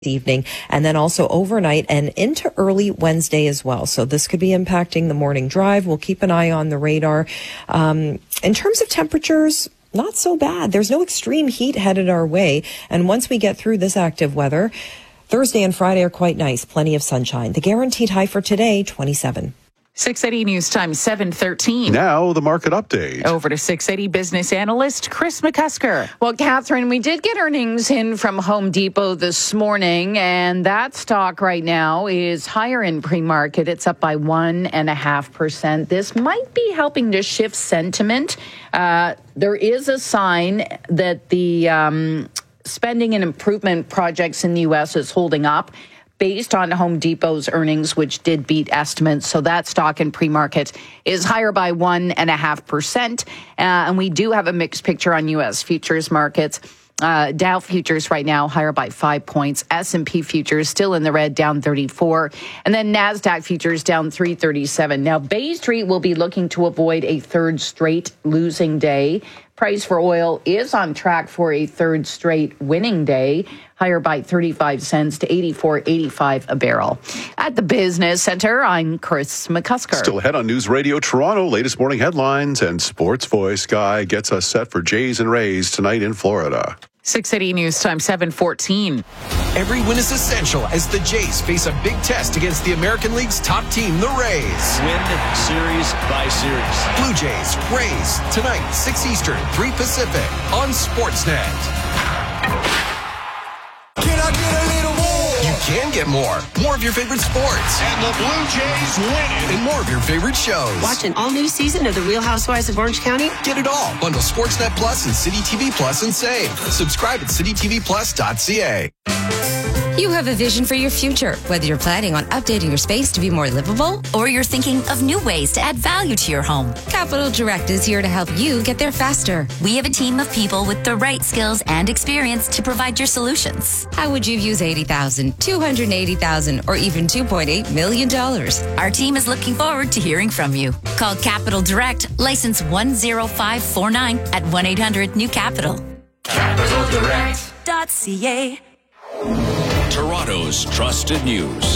evening, and then also overnight and into early Wednesday as well. So this could be impacting the morning drive. We'll keep an eye on the radar. In terms of temperatures, not so bad. There's no extreme heat headed our way. And once we get through this active weather, Thursday and Friday are quite nice. Plenty of sunshine. The guaranteed high for today, 27. 680 News Time, 7:13. Now the market update. Over to 680 business analyst Chris McCusker. Well, Catherine, we did get earnings in from Home Depot this morning, and that stock right now is higher in pre-market. It's up by 1.5%. This might be helping to shift sentiment. There is a sign that the spending and improvement projects in the U.S. is holding up, based on Home Depot's earnings, which did beat estimates. So that stock in pre-market is higher by 1.5%. And we do have a mixed picture on U.S. futures markets. Dow futures right now higher by 5 points. S&P futures still in the red, down 34. And then NASDAQ futures down 337. Now, Bay Street will be looking to avoid a third straight losing day. Price for oil is on track for a third straight winning day, higher by 35 cents to $84.85 a barrel. At the Business Center, I'm Chris McCusker. Still ahead on News Radio Toronto, latest morning headlines and Sports Voice Guy gets us set for Jays and Rays tonight in Florida. 680 News Time, 7:14. Every win is essential as the Jays face a big test against the American League's top team, the Rays. Win series by series. Blue Jays, Rays, tonight, 6 Eastern, 3 Pacific, on Sportsnet. Can I get a little more? You can get more. More of your favorite sports. And the Blue Jays win it. And more of your favorite shows. Watch an all-new season of The Real Housewives of Orange County. Get it all. Bundle Sportsnet Plus and City TV Plus and save. Subscribe at citytvplus.ca. You have a vision for your future, whether you're planning on updating your space to be more livable or you're thinking of new ways to add value to your home. Capital Direct is here to help you get there faster. We have a team of people with the right skills and experience to provide your solutions. How would you use $80,000, $280,000, or even $2.8 million? Our team is looking forward to hearing from you. Call Capital Direct, license 10549 at 1-800-NEW-CAPITAL. CapitalDirect.ca. Toronto's trusted news.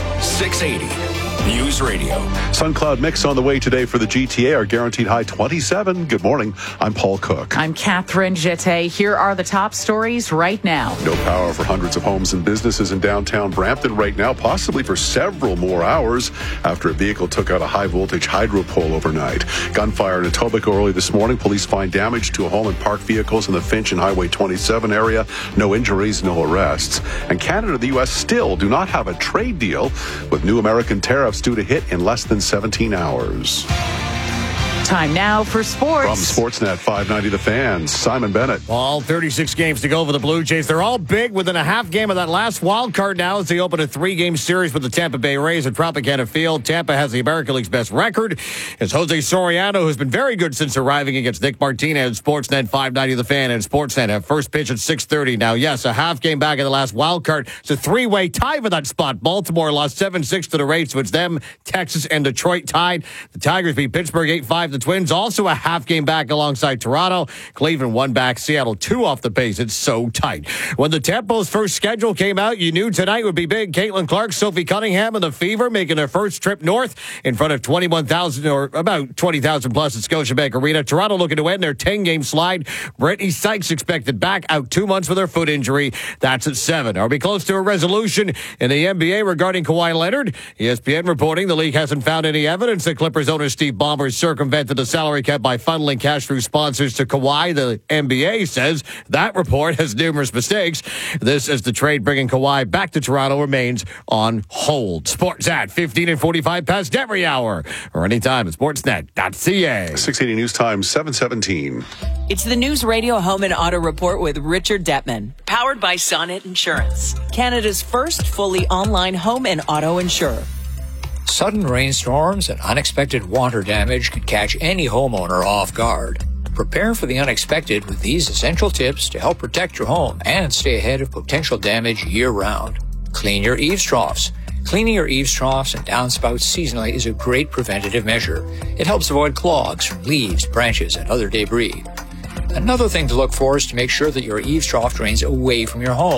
680 News Radio. Sun cloud mix on the way today for the GTA. Our guaranteed high 27. Good morning. I'm Paul Cook. I'm Catherine Jette. Here are the top stories right now. No power for hundreds of homes and businesses in downtown Brampton right now, possibly for several more hours after a vehicle took out a high-voltage hydro pole overnight. Gunfire in Etobicoke early this morning. Police find damage to a home and parked vehicles in the Finch and Highway 27 area. No injuries, no arrests. And Canada and the U.S. still do not have a trade deal, with new American tariffs due to hit in less than 17 hours. Time now for sports. From Sportsnet 590 The Fan, Simon Bennett. All 36 games to go for the Blue Jays. They're all big within a half game of that last wild card now as they open a 3-game series with the Tampa Bay Rays at Tropicana Field. Tampa has the American League's best record. It's Jose Soriano, who's been very good since arriving against Nick Martinez. Sportsnet 590 The Fan and Sportsnet have first pitch at 6:30. Now, yes, a half game back in the last wild card. It's a 3-way tie for that spot. Baltimore lost 7-6 to the Rays, so it's them, Texas, and Detroit tied. The Tigers beat Pittsburgh 8-5. The Twins also a half game back alongside Toronto. Cleveland 1 back. Seattle 2 off the pace. It's so tight. When the Tempo's first schedule came out, you knew tonight would be big. Caitlin Clark, Sophie Cunningham, and the Fever making their first trip north in front of 21,000 or about 20,000 plus at Scotiabank Arena. Toronto looking to end their 10-game slide. Brittany Sykes expected back, out 2 months with her foot injury. That's at 7. Are we close to a resolution in the NBA regarding Kawhi Leonard? ESPN reporting the league hasn't found any evidence that Clippers owner Steve Ballmer circumvented the salary cap by funneling cash through sponsors to Kawhi. The NBA says that report has numerous mistakes. This, as the trade bringing Kawhi back to Toronto, remains on hold. Sports at 15 and 45 past every hour or anytime at sportsnet.ca. 680 News Time, 7:17. It's the News Radio Home and Auto Report with Richard Detman, powered by Sonnet Insurance, Canada's first fully online home and auto insurer. Sudden rainstorms and unexpected water damage can catch any homeowner off guard. Prepare for the unexpected with these essential tips to help protect your home and stay ahead of potential damage year-round. Clean your eaves troughs. Cleaning your eaves troughs and downspouts seasonally is a great preventative measure. It helps avoid clogs from leaves, branches, and other debris. Another thing to look for is to make sure that your eaves trough drains away from your home.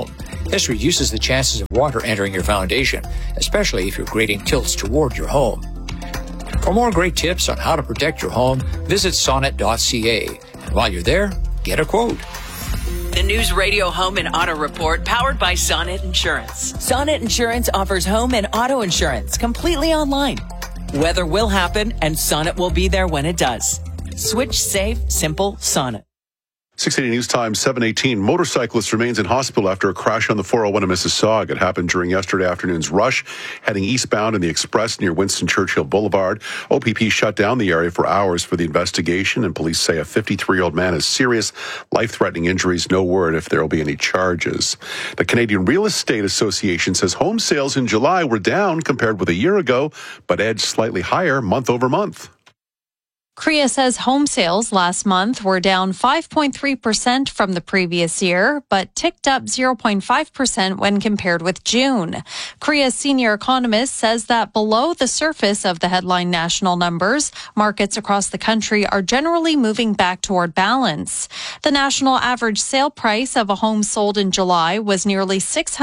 This reduces the chances of water entering your foundation, especially if your grading tilts toward your home. For more great tips on how to protect your home, visit sonnet.ca. And while you're there, get a quote. The News Radio Home and Auto Report, powered by Sonnet Insurance. Sonnet Insurance offers home and auto insurance completely online. Weather will happen, and Sonnet will be there when it does. Switch safe, simple Sonnet. 680 News Time, 7:18. Motorcyclist remains in hospital after a crash on the 401 in Mississauga. It happened during yesterday afternoon's rush, heading eastbound in the express near Winston Churchill Boulevard. OPP shut down the area for hours for the investigation, and police say a 53-year-old man has serious, life-threatening injuries. No word if there will be any charges. The Canadian Real Estate Association says home sales in July were down compared with a year ago, but edged slightly higher month over month. CREA says home sales last month were down 5.3% from the previous year, but ticked up 0.5% when compared with June. CREA's senior economist says that below the surface of the headline national numbers, markets across the country are generally moving back toward balance. The national average sale price of a home sold in July was nearly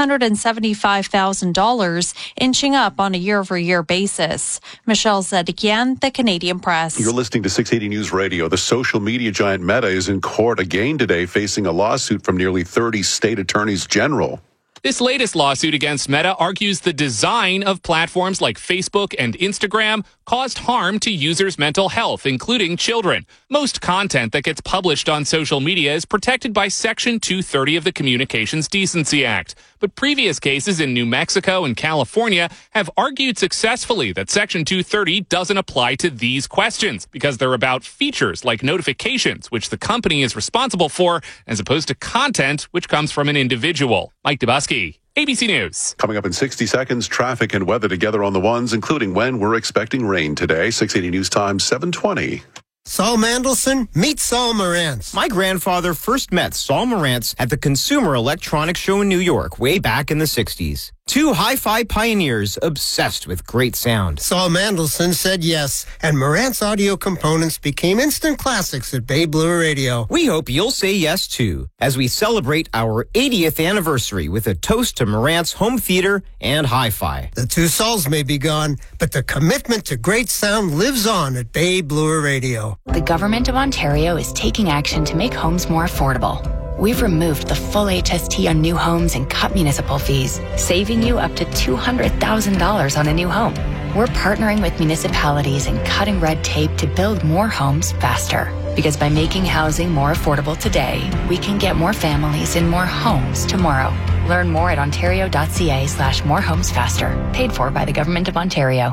$675,000, inching up on a year-over-year basis. Michelle Zedekian, The Canadian Press. You're listening to 680 News Radio. The social media giant Meta is in court again today, facing a lawsuit from nearly 30 state attorneys general. This latest lawsuit against Meta argues the design of platforms like Facebook and Instagram caused harm to users' mental health, including children. Most content that gets published on social media is protected by Section 230 of the Communications Decency Act. But previous cases in New Mexico and California have argued successfully that Section 230 doesn't apply to these questions because they're about features like notifications, which the company is responsible for, as opposed to content which comes from an individual. Mike Dubusky, ABC News. Coming up in 60 seconds, traffic and weather together on the ones, including when we're expecting rain today. 680 News Time, 7:20. Saul Mandelson, meet Saul Marantz. My grandfather first met Saul Marantz at the Consumer Electronics Show in New York way back in the 60s. Two hi-fi pioneers obsessed with great sound. Saul Mandelson said yes, and Marantz audio components became instant classics at Bay Blue Radio. We hope you'll say yes, too, as we celebrate our 80th anniversary with a toast to Marantz home theater and hi-fi. The two Sauls may be gone, but the commitment to great sound lives on at Bay Blue Radio. The Government of Ontario is taking action to make homes more affordable. We've removed the full HST on new homes and cut municipal fees, saving you up to $200,000 on a new home. We're partnering with municipalities and cutting red tape to build more homes faster. Because by making housing more affordable today, we can get more families in more homes tomorrow. Learn more at ontario.ca/morehomesfaster. Paid for by the Government of Ontario.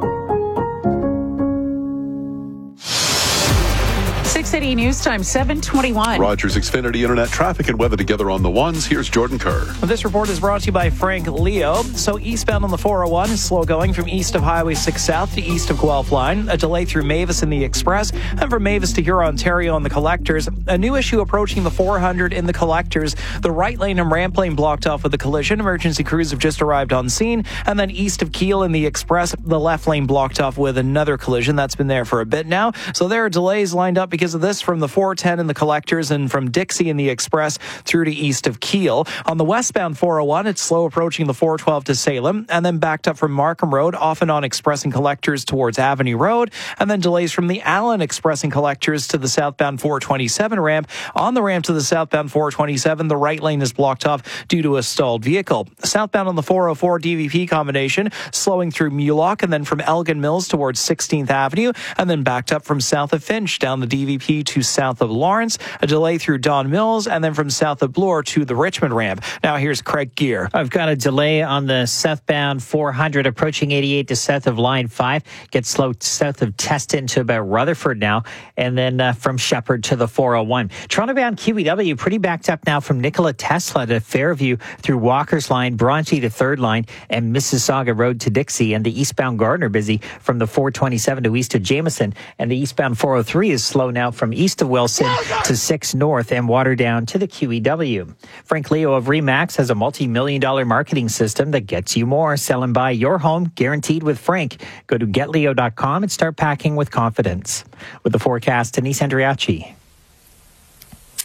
680 News Time, 7:21. Rogers Xfinity Internet traffic and weather together on the ones. Here's Jordan Kerr. This report is brought to you by Frank Leo. So eastbound on the 401 is slow going from east of Highway 6 South to east of Guelph Line. A delay through Mavis in the Express, and from Mavis to Huron, Ontario on the Collectors. A new issue approaching the 400 in the Collectors. The right lane and ramp lane blocked off with a collision. Emergency crews have just arrived on scene. And then east of Kiel in the Express, the left lane blocked off with another collision. That's been there for a bit now. So there are delays lined up because of this from the 410 in the Collectors and from Dixie in the Express through to east of Kiel. On the westbound 401, it's slow approaching the 412 to Salem, and then backed up from Markham Road, off and on Express and Collectors towards Avenue Road, and then delays from the Allen Express and Collectors to the southbound 427 ramp. On the ramp to the southbound 427, the right lane is blocked off due to a stalled vehicle. Southbound on the 404 DVP combination, slowing through Mulock, and then from Elgin Mills towards 16th Avenue, and then backed up from south of Finch down the DVP to south of Lawrence, a delay through Don Mills, and then from south of Bloor to the Richmond ramp. Now here's Craig Gear. I've got a delay on the southbound 400 approaching 88 to south of Line 5. Gets slow south of Teston to about Rutherford now, and then from Shepherd to the 401. Toronto-bound QEW pretty backed up now from Nikola Tesla to Fairview through Walker's Line, Bronte to 3rd Line, and Mississauga Road to Dixie, and the eastbound Gardner busy from the 427 to east of Jameson, and the eastbound 403 is slow now from east of Wilson to 6 North and Waterdown to the QEW. Frank Leo of Remax has a multi-million-dollar marketing system that gets you more. Sell and buy your home, guaranteed with Frank. Go to getleo.com and start packing with confidence. With the forecast, Denise Andriachi.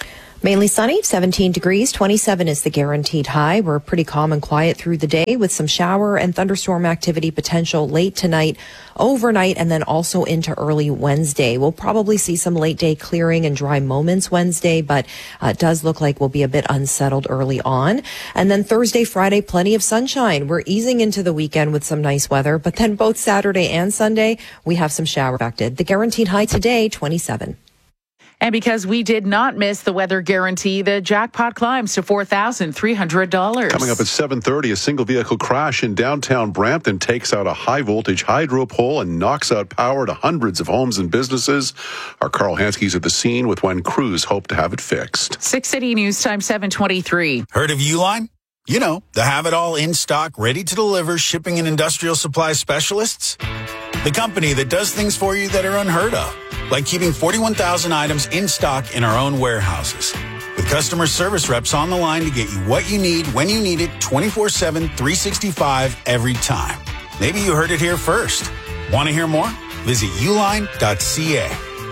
Mainly sunny, 17 degrees, 27 is the guaranteed high. We're pretty calm and quiet through the day with some shower and thunderstorm activity potential late tonight, overnight, and then also into early Wednesday. We'll probably see some late day clearing and dry moments Wednesday, but it does look like we'll be a bit unsettled early on. And then Thursday, Friday, plenty of sunshine. We're easing into the weekend with some nice weather, but then both Saturday and Sunday, we have some shower expected. The guaranteed high today, 27. And because we did not miss the weather guarantee, the jackpot climbs to $4,300. Coming up at 7:30, a single vehicle crash in downtown Brampton takes out a high voltage hydro pole and knocks out power to hundreds of homes and businesses. Our Carl Hansky's at the scene with when crews hope to have it fixed. 680 News Time 7:23. Heard of Uline? You know, the have-it-all in stock, ready to deliver shipping and industrial supply specialists. The company that does things for you that are unheard of, like keeping 41,000 items in stock in our own warehouses. With customer service reps on the line to get you what you need, when you need it, 24/7, 365, every time. Maybe you heard it here first. Want to hear more? Visit uline.ca.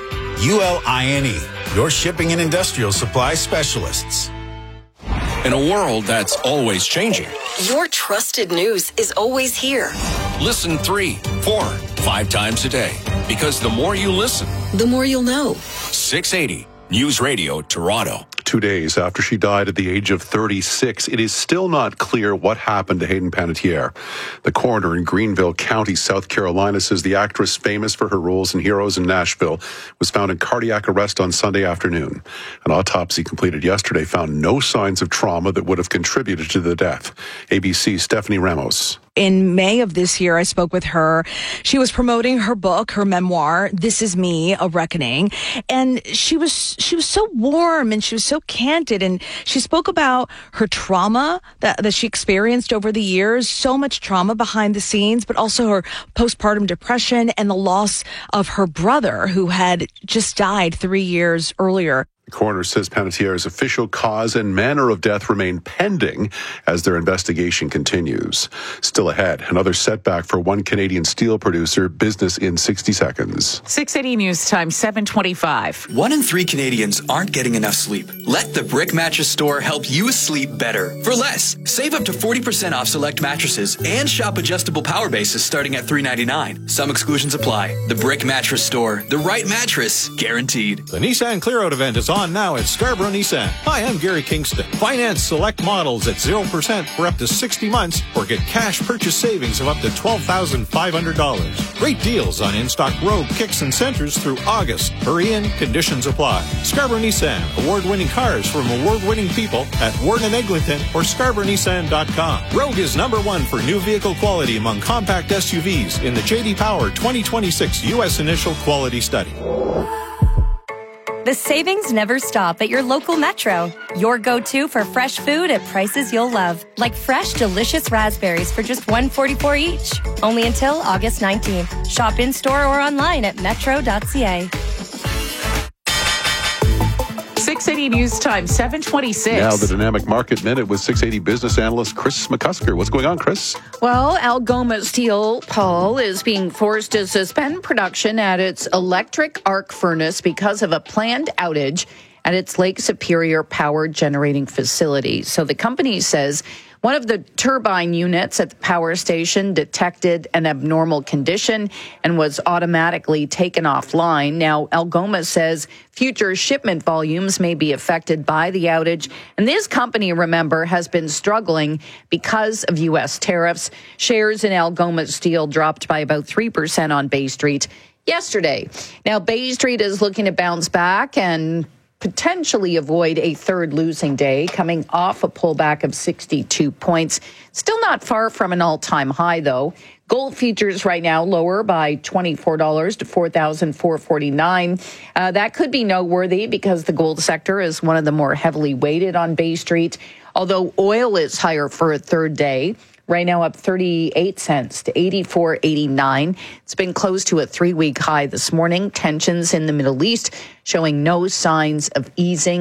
ULINE, your shipping and industrial supply specialists. In a world that's always changing, Your trusted news is always here. listen 3, 4, 5 times a day. Because the more you listen, The more you'll know. 680 News Radio Toronto. 2 days after she died at the age of 36, it is still not clear what happened to Hayden Panettiere. The coroner in Greenville County, South Carolina, says the actress, famous for her roles in Heroes in Nashville, was found in cardiac arrest on Sunday afternoon. An autopsy completed yesterday found no signs of trauma that would have contributed to the death. ABC's Stephanie Ramos. In May of this year, I spoke with her. She was promoting her book, her memoir, This Is Me, A Reckoning. And she was so warm and she was so candid. And she spoke about her trauma that she experienced over the years, so much trauma behind the scenes, but also her postpartum depression and the loss of her brother who had just died 3 years earlier. The coroner says Panettiere's official cause and manner of death remain pending as their investigation continues. Still ahead, another setback for one Canadian steel producer, business in 60 seconds. 680 News Time 7:25. 1 in 3 Canadians aren't getting enough sleep. Let the Brick Mattress Store help you sleep better for less. Save up to 40% off select mattresses and shop adjustable power bases starting at $399. Some exclusions apply. The Brick Mattress Store, the right mattress guaranteed. The Nissan Clear Out event is on now at Scarborough Nissan. Hi, I'm Gary Kingston. Finance select models at 0% for up to 60 months or get cash purchase savings of up to $12,500. Great deals on in-stock Rogue, Kicks, and Centers through August. Hurry in, conditions apply. Scarborough Nissan, award-winning cars from award-winning people at Warden and Eglinton or ScarboroughNissan.com. Rogue is #1 for new vehicle quality among compact SUVs in the J.D. Power 2026 U.S. Initial Quality Study. The savings never stop at your local Metro. Your go-to for fresh food at prices you'll love. Like fresh, delicious raspberries for just $1.44 each. Only until August 19th. Shop in-store or online at metro.ca. 680 News Time 7:26. Now the Dynamic Market Minute with 680 business analyst Chris McCusker. What's going on, Chris? Well, Algoma Steel, Paul, is being forced to suspend production at its electric arc furnace because of a planned outage at its Lake Superior power generating facility. So the company says one of the turbine units at the power station detected an abnormal condition and was automatically taken offline. Now, Algoma says future shipment volumes may be affected by the outage. And this company, remember, has been struggling because of U.S. tariffs. Shares in Algoma Steel dropped by about 3% on Bay Street yesterday. Now, Bay Street is looking to bounce back and potentially avoid a third losing day, coming off a pullback of 62 points. Still not far from an all-time high, though. Gold futures right now lower by $24 to $4,449. That could be noteworthy because the gold sector is one of the more heavily weighted on Bay Street, although oil is higher for a third day. Right now up 38 cents to 84.89. It's been close to a 3-week high this morning. Tensions in the Middle East showing no signs of easing.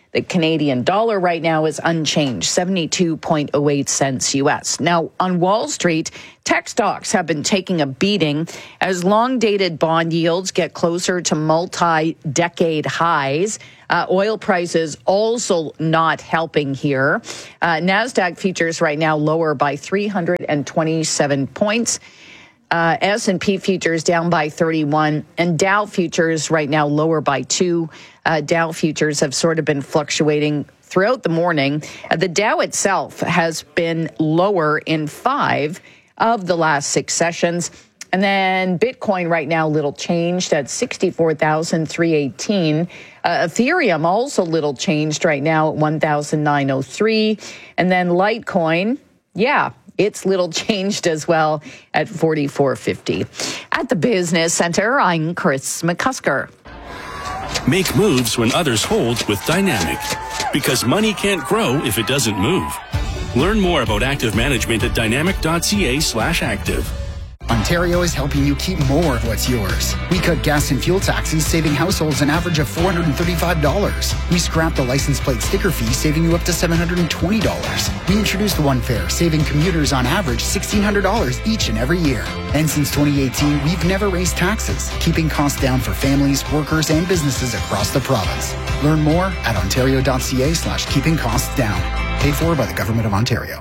The Canadian dollar right now is unchanged, 72.08 cents U.S. Now, on Wall Street, tech stocks have been taking a beating as long-dated bond yields get closer to multi-decade highs. Oil prices also not helping here. NASDAQ futures right now lower by 327 points. S&P futures down by 31, and Dow futures right now lower by 2. Dow futures have sort of been fluctuating throughout the morning. The Dow itself has been lower in 5 of the last 6 sessions. And then Bitcoin right now little changed at 64,318. Ethereum also little changed right now at 1,903. And then Litecoin, it's little changed as well at 44.50. At the Business Center, I'm Chris McCusker. Make moves when others hold with Dynamic. Because money can't grow if it doesn't move. Learn more about active management at dynamic.ca/active. Ontario is helping you keep more of what's yours. We cut gas and fuel taxes, saving households an average of $435. We scrapped the license plate sticker fee, saving you up to $720. We introduced One Fare, saving commuters on average $1,600 each and every year. And since 2018, we've never raised taxes, keeping costs down for families, workers, and businesses across the province. Learn more at ontario.ca/keeping costs down. Paid for by the Government of Ontario.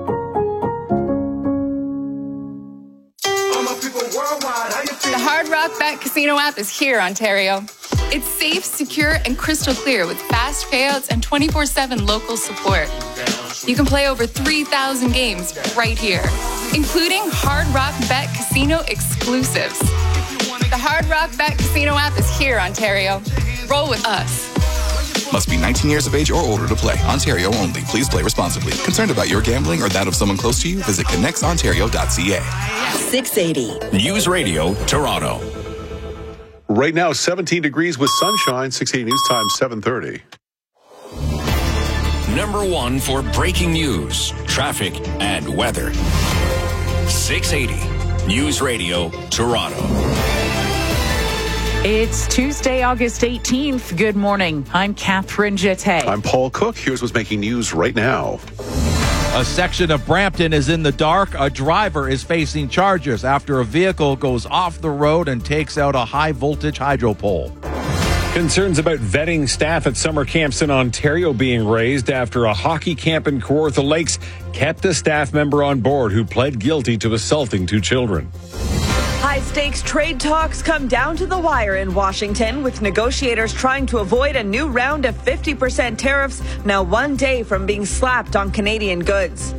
The Hard Rock Bet Casino app is here, Ontario. It's safe, secure, and crystal clear with fast payouts and 24/7 local support. You can play over 3,000 games right here, including Hard Rock Bet Casino exclusives. The Hard Rock Bet Casino app is here, Ontario. Roll with us. Must be 19 years of age or older to play. Ontario only. Please play responsibly. Concerned about your gambling or that of someone close to you? Visit connectsontario.ca. 680. News Radio, Toronto. Right now, 17 degrees with sunshine. 680 News Time, 7:30. Number 1 for breaking news, traffic, and weather. 680 News Radio, Toronto. It's Tuesday, August 18th. Good morning. I'm Catherine Jeté. I'm Paul Cook. Here's what's making news right now. A section of Brampton is in the dark. A driver is facing charges after a vehicle goes off the road and takes out a high-voltage hydro pole. Concerns about vetting staff at summer camps in Ontario being raised after a hockey camp in Kawartha Lakes kept a staff member on board who pled guilty to assaulting 2 children. High-stakes trade talks come down to the wire in Washington, with negotiators trying to avoid a new round of 50% tariffs now 1 day from being slapped on Canadian goods.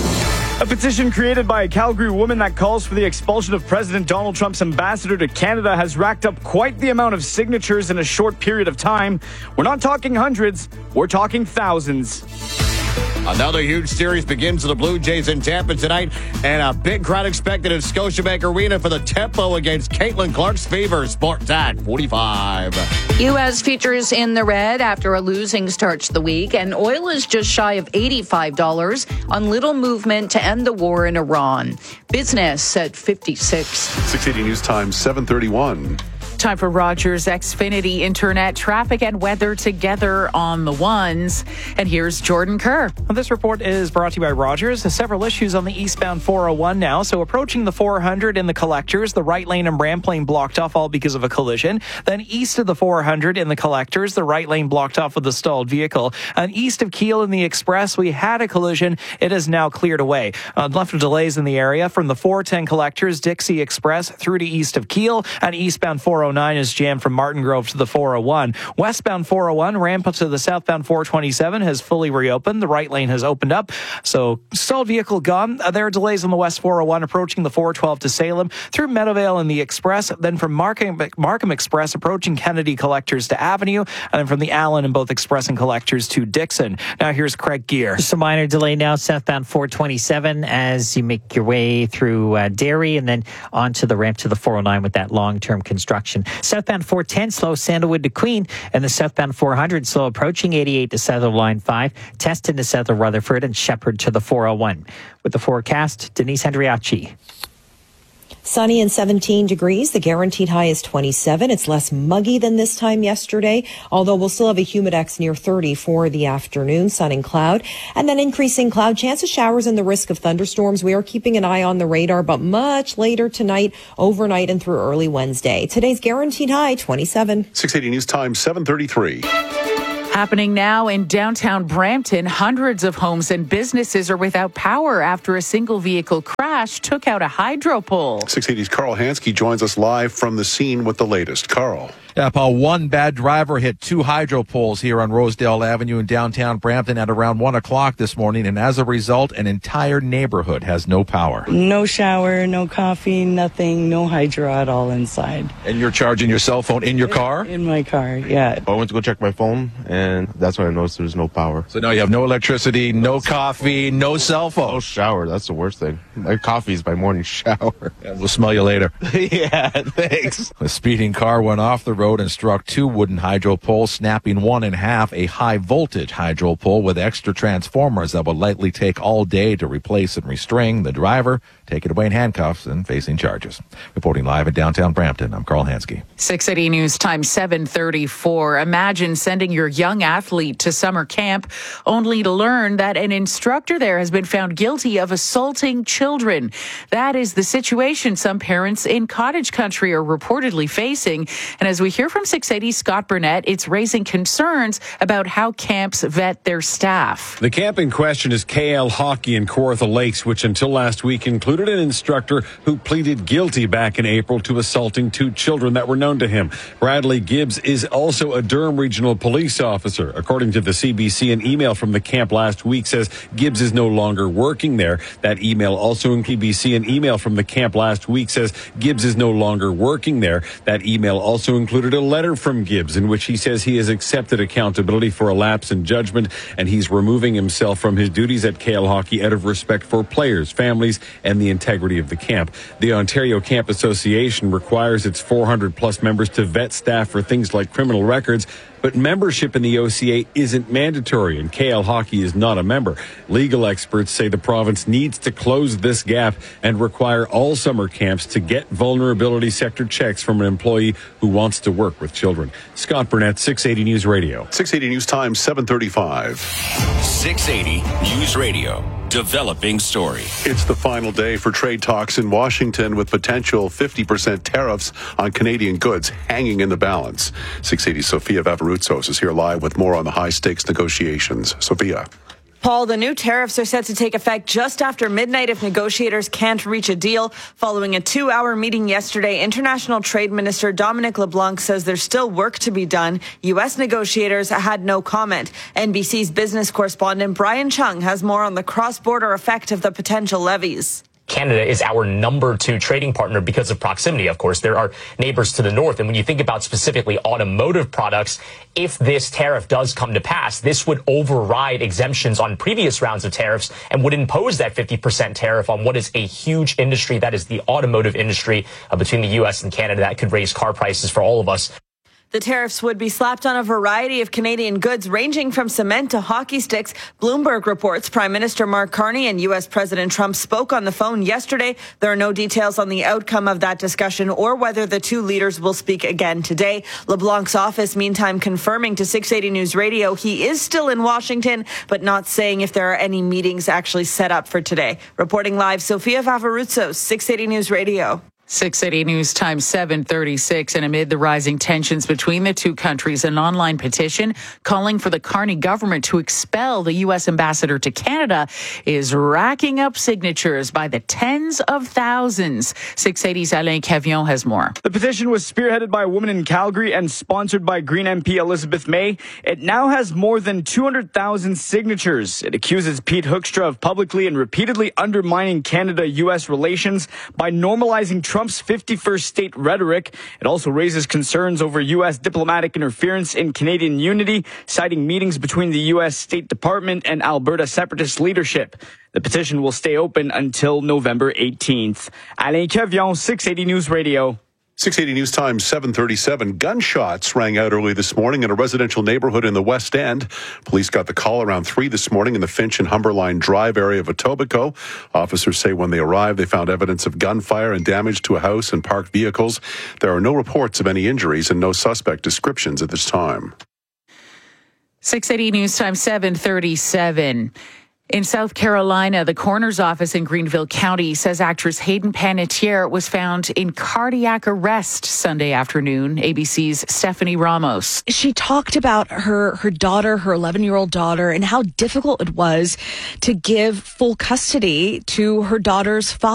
A petition created by a Calgary woman that calls for the expulsion of President Donald Trump's ambassador to Canada has racked up quite the amount of signatures in a short period of time. We're not talking hundreds, we're talking thousands. Another huge series begins with the Blue Jays in Tampa tonight, and a big crowd expected at Scotiabank Arena for the Tempo against Caitlin Clark's Fever. Sportsnet 45. U.S. futures in the red after a losing start to the week, and oil is just shy of $85 on little movement to end the war in Iran. Business at 56. 680 News Time, 7:31. Time for Rogers Xfinity Internet traffic and weather together on the ones. And here's Jordan Kerr. This report is brought to you by Rogers. Several issues on the eastbound 401 now. So approaching the 400 in the collectors, the right lane and ramp lane blocked off all because of a collision. Then east of the 400 in the collectors, the right lane blocked off with a stalled vehicle. And east of Keele in the express, we had a collision. It is now cleared away. Left of delays in the area from the 410 collectors, Dixie Express through to east of Keele, and eastbound 409 is jammed from Martin Grove to the 401. Westbound 401 ramp up to the southbound 427 has fully reopened. The right lane has opened up. So stalled vehicle gone. There are delays on the West 401 approaching the 412 to Salem through Meadowvale in the Express. Then from Markham Express approaching Kennedy Collectors to Avenue. And then from the Allen in both Express and Collectors to Dixon. Now here's Craig Gear. Just a minor delay now southbound 427 as you make your way through Derry and then onto the ramp to the 409 with that long-term construction. Southbound 410 slow Sandalwood to Queen, and the southbound 400 slow approaching 88 to south of Line 5, Teston to south of Rutherford, and Shepherd to the 401. With the forecast, Denise Andriachi. Sunny and 17 degrees. The guaranteed high is 27. It's less muggy than this time yesterday, although we'll still have a humidex near 30 for the afternoon. Sun and cloud. And then increasing cloud. Chance of showers and the risk of thunderstorms. We are keeping an eye on the radar, but much later tonight, overnight and through early Wednesday. Today's guaranteed high, 27. 680 News Time, 7:33. Happening now in downtown Brampton, hundreds of homes and businesses are without power after a single vehicle crash took out a hydro pole. 680's Carl Hansky joins us live from the scene with the latest. Carl. Yeah, Paul, one bad driver hit two hydro poles here on Rosedale Avenue in downtown Brampton at around 1 o'clock this morning, and as a result, an entire neighborhood has no power. No shower, no coffee, nothing, no hydro at all inside. And you're charging your cell phone in your car? In my car, yeah. I went to go check my phone, and that's when I noticed there's no power. So now you have no electricity, no coffee, no cell phone. No shower, that's the worst thing. My coffee is my morning shower. And we'll smell you later. Yeah, thanks. A speeding car went off the road and struck two wooden hydro poles, snapping one in half, a high-voltage hydro pole with extra transformers that will likely take all day to replace and restring. The driver taken away in handcuffs and facing charges. Reporting live in downtown Brampton, I'm Carl Hansky. 680 News Time, 7:34. Imagine sending your young athlete to summer camp only to learn that an instructor there has been found guilty of assaulting children. That is the situation some parents in cottage country are reportedly facing. And as we hear from 680's Scott Burnett, it's raising concerns about how camps vet their staff. The camp in question is KL Hockey in Kawartha Lakes, which until last week included an instructor who pleaded guilty back in April to assaulting two children that were known to him. Bradley Gibbs is also a Durham Regional Police officer. According to the CBC, an email from the camp last week says Gibbs is no longer working there. That email also in CBC, an email from the camp last week says Gibbs is no longer working there. That email also included a letter from Gibbs in which he says he has accepted accountability for a lapse in judgment and he's removing himself from his duties at KL Hockey out of respect for players, families, and the integrity of the camp. The Ontario Camp Association requires its 400-plus members to vet staff for things like criminal records, but membership in the OCA isn't mandatory, and KL Hockey is not a member. Legal experts say the province needs to close this gap and require all summer camps to get vulnerability sector checks from an employee who wants to work with children. Scott Burnett, 680 News Radio. 680 News Time, 7:35. 680 News Radio. Developing story. It's the final day for trade talks in Washington with potential 50% tariffs on Canadian goods hanging in the balance. 680 Sophia Vavarutsos is here live with more on the high-stakes negotiations. Sophia. Paul, the new tariffs are set to take effect just after midnight if negotiators can't reach a deal. Following a 2-hour meeting yesterday, International Trade Minister Dominic LeBlanc says there's still work to be done. U.S. negotiators had no comment. NBC's business correspondent Brian Chung has more on the cross-border effect of the potential levies. Canada is our number 2 trading partner because of proximity, of course. There are neighbors to the north. And when you think about specifically automotive products, if this tariff does come to pass, this would override exemptions on previous rounds of tariffs and would impose that 50% tariff on what is a huge industry, that is the automotive industry between the U.S. and Canada, that could raise car prices for all of us. The tariffs would be slapped on a variety of Canadian goods, ranging from cement to hockey sticks. Bloomberg reports Prime Minister Mark Carney and U.S. President Trump spoke on the phone yesterday. There are no details on the outcome of that discussion or whether the two leaders will speak again today. LeBlanc's office, meantime, confirming to 680 News Radio he is still in Washington, but not saying if there are any meetings actually set up for today. Reporting live, Sophia Vavarutsos, 680 News Radio. 680 News Time, 7:36. And amid the rising tensions between the two countries, an online petition calling for the Carney government to expel the U.S. ambassador to Canada is racking up signatures by the tens of thousands. 680's Alain Cavion has more. The petition was spearheaded by a woman in Calgary and sponsored by Green MP Elizabeth May. It now has more than 200,000 signatures. It accuses Pete Hoekstra of publicly and repeatedly undermining Canada-U.S. relations by normalizing Trump's 51st state rhetoric. It also raises concerns over U.S. diplomatic interference in Canadian unity, citing meetings between the U.S. State Department and Alberta separatist leadership. The petition will stay open until November 18th. Alain Cavion, 680 News Radio. 680 News Time 7:37. Gunshots rang out early this morning in a residential neighborhood in the West End. Police got the call around 3 this morning in the Finch and Humberline Drive area of Etobicoke. Officers say when they arrived, they found evidence of gunfire and damage to a house and parked vehicles. There are no reports of any injuries and no suspect descriptions at this time. 680 News Time 7:37. In South Carolina, the coroner's office in Greenville County says actress Hayden Panettiere was found in cardiac arrest Sunday afternoon. ABC's Stephanie Ramos. She talked about her daughter, her 11-year-old daughter, and how difficult it was to give full custody to her daughter's father.